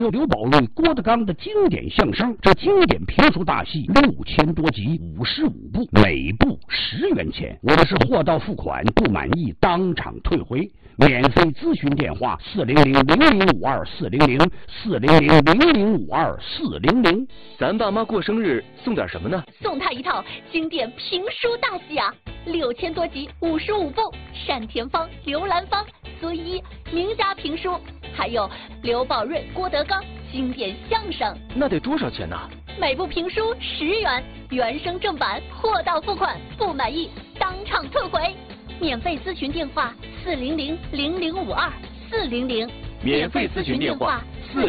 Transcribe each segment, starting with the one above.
刘宝瑞、郭德纲的经典相声，这经典评书大戏6000多集，55部，每部10元钱。我们是货到付款，不满意当场退回。免费咨询电话：400-0052-400，400-0052-400。 咱爸妈过生日送点什么呢？ 送他一套经典评书大戏啊，6000多集，55部，单田芳、刘兰芳、孙一名家评书，还有刘宝瑞、郭德纲经典相声。 那得多少钱呢？ 每部评书10元，原声正版，货到付款，不满意当场退回。免费咨询电话：400-0052-400。 免费咨询电话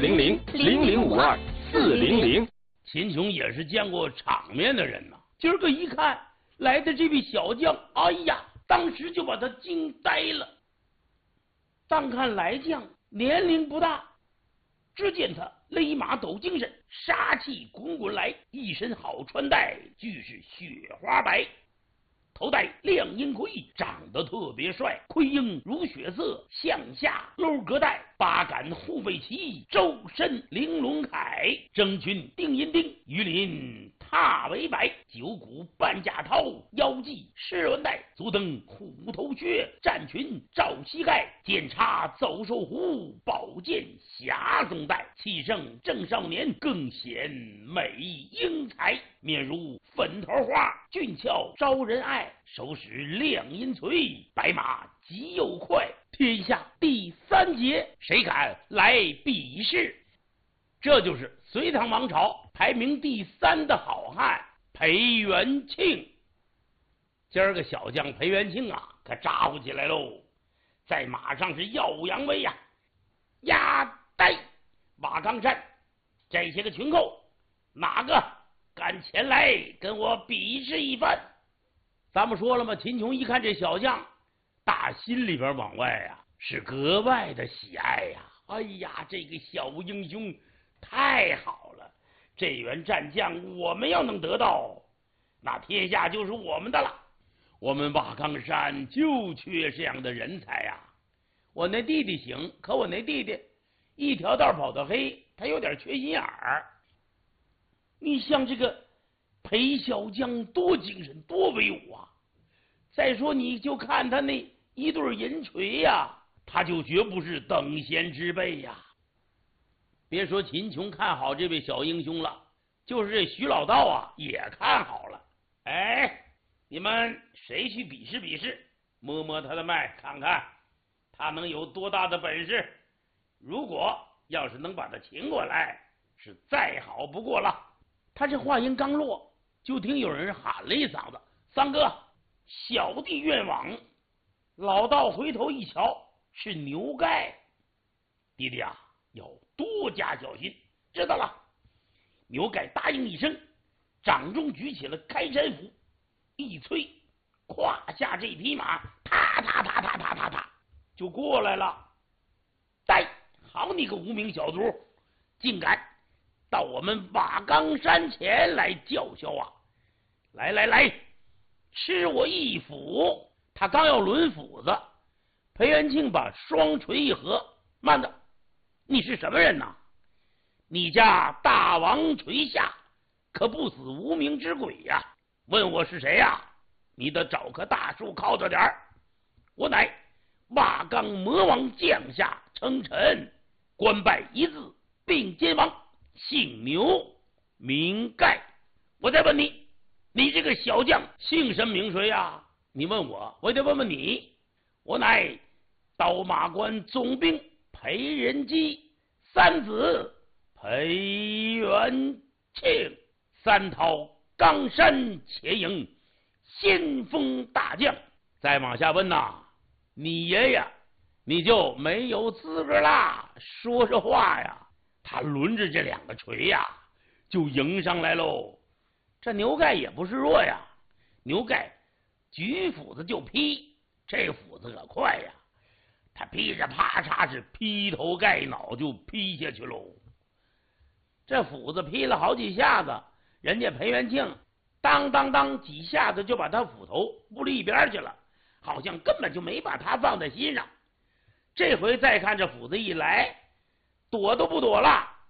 ：400-0052-400。 秦琼也是见过场面的人呐，今儿个一看来的这位小将，哎呀，当时就把他惊呆了。但看来将年龄不大，只见他勒马抖精神，杀气滚滚来，一身好穿戴，俱是雪花白，头戴亮银盔，长得特别帅，盔缨如血色，向下镂格带，8杆护卫旗，周身玲珑铠，征裙定银钉，鱼鳞踏为白，9股半架套，腰系狮纹带，足蹬虎头靴，战裙罩膝盖，剑插走兽弧，宝剑霞中带，气盛正少年，更显美英才，面如粉桃花，俊俏招人爱，手使亮银锤，白马疾又快，天下第3杰，谁敢来比试？这就是隋唐王朝排名第3的好汉裴元庆。今儿个小将裴元庆啊，可咋呼起来喽，在马上是耀武扬威呀！呀呆，马岗山这些个群寇，哪个敢前来跟我比试一番？咱们说了吗？秦琼一看这小将，打心里边往外啊是格外的喜爱呀！哎呀，这个小英雄太好了，这员战将我们要能得到，那天下就是我们的了。我们瓦岗山就缺这样的人才呀！我那弟弟行，可我那弟弟一条道跑得黑，他有点缺心眼儿。你像这个裴小将多精神多威武啊！再说你就看他那一对银锤呀，他就绝不是等闲之辈呀。别说秦琼看好这位小英雄了，就是这徐老道啊也看好了。哎，你们谁去比试比试，摸摸他的脉，看看他能有多大的本事。如果要是能把他请过来，是再好不过了。他这话音刚落，就听有人喊了一嗓子：“三哥，小弟愿往。”老道回头一瞧，是牛盖。弟弟啊，要多加小心。知道了。牛盖答应一声，掌中举起了开山斧，一催，胯下这匹马，踏踏踏踏踏踏踏就过来了。呆，好你个无名小卒，竟敢到我们瓦岗山前来叫嚣啊！来来来，吃我一斧！他刚要抡斧子，裴元庆把双锤一合，慢着，你是什么人呐？你家大王垂下，可不死无名之鬼呀！问我是谁呀？你得找棵大树靠着点儿。我乃瓦岗魔王降下称臣，官拜一字并肩王，姓牛名盖。我再问你，你这个小将姓甚名谁呀？你问我，我得问问你。我乃刀马关总兵裴仁基三子裴元庆，三讨冈山且营先锋大将。再往下问呐，你爷爷你就没有资格啦。说着话呀，他抡着这2个锤呀，就迎上来喽。这牛盖也不是弱呀，牛盖举斧子就劈，这斧子可快呀，他劈着啪嚓是劈头盖脑就劈下去喽。这斧子劈了好几下子，人家裴元庆当当当几下子就把他斧头拨了一边去了，好像根本就没把他放在心上。这回再看这斧子一来，躲都不躲了，